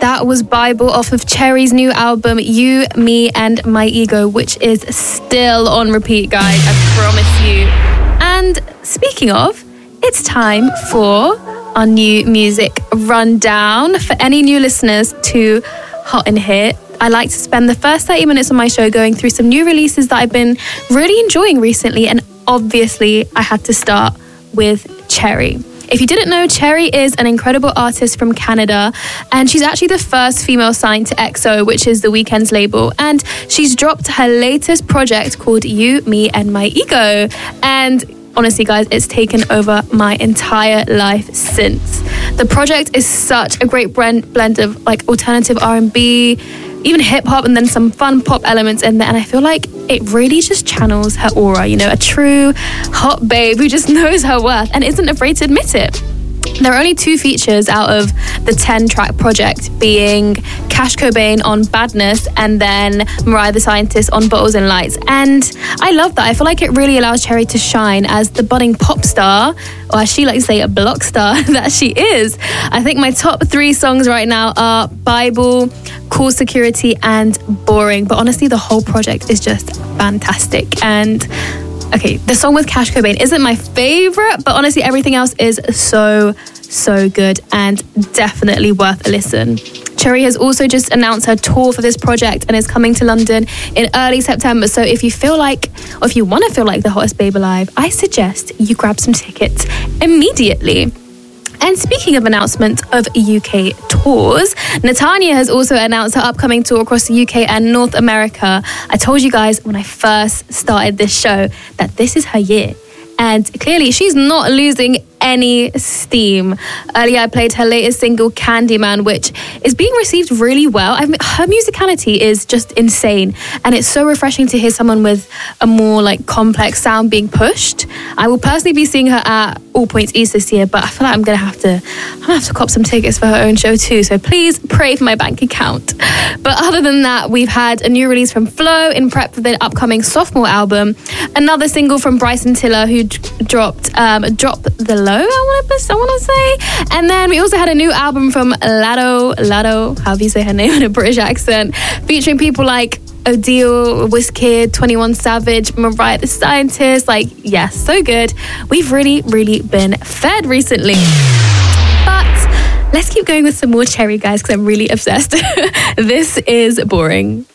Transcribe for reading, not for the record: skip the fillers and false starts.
That was Bible off of Cherry's new album, You, Me and My Ego, which is still on repeat, guys, I promise you. And speaking of, it's time for our new music rundown. For any new listeners to Hot in Here, I like to spend the first 30 minutes on my show going through some new releases that I've been really enjoying recently. And obviously, I had to start with Cherry. If you didn't know, Cherry is an incredible artist from Canada, and she's actually the first female signed to EXO, which is The Weeknd's label. And she's dropped her latest project called You, Me and My Ego. And honestly, guys, it's taken over my entire life since. The project is such a great blend of like alternative R&B, even hip hop, and then some fun pop elements in there. And I feel like it really just channels her aura, you know, a true hot babe who just knows her worth and isn't afraid to admit it. There are only 2 features out of the 10-track project, being Cash Cobain on Badness and then Mariah the Scientist on Bottles and Lights. And I love that. I feel like it really allows Cherry to shine as the budding pop star, or as she likes to say, a block star that she is. I think my top 3 songs right now are Bible, Cool Security and Boring. But honestly, the whole project is just fantastic. And okay, the song with Cash Cobain isn't my favorite, but honestly, everything else is so good and definitely worth a listen. Cherry has also just announced her tour for this project and is coming to London in early September. So if you feel like, or if you want to feel like the hottest babe alive, I suggest you grab some tickets immediately. And speaking of announcements of UK tours, Natanya has also announced her upcoming tour across the UK and North America. I told you guys when I first started this show that this is her year. And clearly she's not losing any steam. Earlier I played her latest single, Candyman, which is being received really well. I mean, her musicality is just insane, and it's so refreshing to hear someone with a more like complex sound being pushed. I will personally be seeing her at All Points East this year, but I feel like I'm gonna have to cop some tickets for her own show too, so please pray for my bank account. But other than that, we've had a new release from Flo in prep for their upcoming sophomore album, another single from Bryson Tiller, who dropped Drop the Low, I want to say. And then we also had a new album from Latto, however you say her name in a British accent, featuring people like Odile, Wizkid, 21 Savage, Mariah the Scientist. Like, yes, so good. We've really been fed recently. But let's keep going with some more Cherry, guys, because I'm really obsessed. This is Boring.